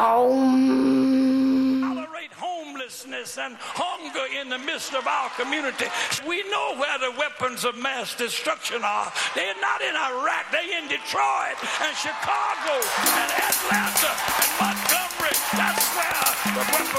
Tolerate homelessness and hunger in the midst of our community. We know where the weapons of mass destruction are. They're not in Iraq. They're in Detroit and Chicago and Atlanta and Montgomery. That's where the weapons